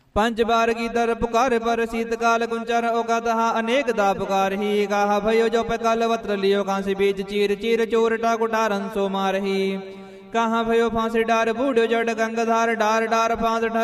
पंच बार की दर पुकार पर शीतकाल कुंचर ओकतहा अनेक दा पुकार ही कहा भयो जो पे कल वत्र लियो कांसी बीच चीर चीर चोर टाकुटारन सो मारही कहा भयो फांसी डार बूढ़ो जड़ गंगधार डार डार फांस